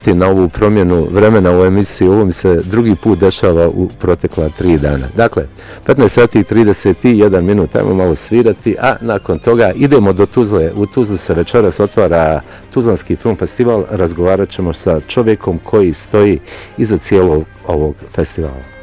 na ovu promjenu vremena u emisiji. Ovo mi se drugi put dešava u protekla 3 dana. Dakle, 15 sati i 31 minut, ajmo malo svirati, a nakon toga idemo do Tuzle. U Tuzli se večeras otvara Tuzlanski film festival. Razgovarat ćemo sa čovjekom koji stoji iza cijelog ovog festivala.